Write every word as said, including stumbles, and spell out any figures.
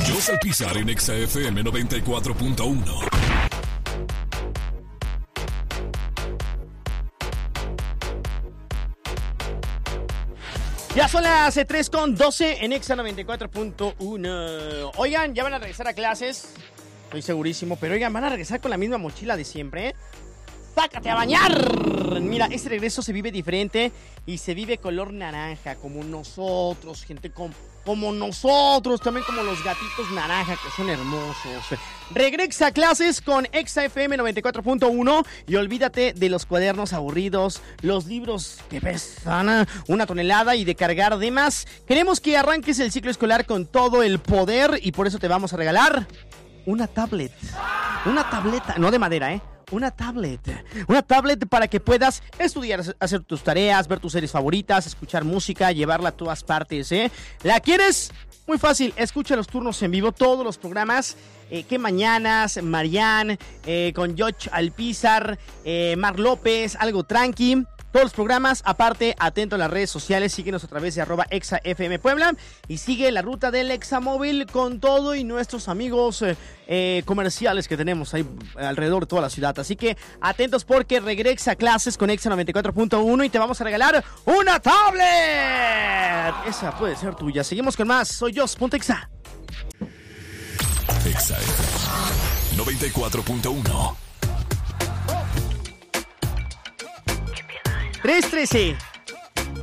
José Alpizar en Exa F M noventa y cuatro punto uno. Ya son las tres con doce en Exa noventa y cuatro punto uno. Oigan, ya van a regresar a clases. Estoy segurísimo, pero oigan, van a regresar con la misma mochila de siempre, ¿eh? ¡Sácate a bañar! Mira, este regreso se vive diferente y se vive color naranja, como nosotros, gente como, como nosotros, también como los gatitos naranja, que son hermosos. Regresa a clases con Exa F M noventa y cuatro punto uno y olvídate de los cuadernos aburridos, los libros que pesan una tonelada y de cargar de más. Queremos que arranques el ciclo escolar con todo el poder y por eso te vamos a regalar una tablet. Una tableta, no de madera, ¿eh? Una tablet, una tablet para que puedas estudiar, hacer tus tareas, ver tus series favoritas, escuchar música, llevarla a todas partes, ¿eh? ¿La quieres? Muy fácil, escucha los turnos en vivo, todos los programas, eh, que mañanas, Marianne, eh, con George Alpizar, eh, Mar López, algo tranqui. Todos los programas, aparte, atento a las redes sociales, síguenos a través de arroba Exa F M Puebla y sigue la ruta del Examóvil con todo y nuestros amigos eh, eh, comerciales que tenemos ahí alrededor de toda la ciudad. Así que atentos porque regresa a clases con Exa noventa y cuatro punto uno y te vamos a regalar una tablet. Esa puede ser tuya. Seguimos con más. Soy Jos, ponte Exa. Exa F M noventa y cuatro punto uno. tres trece.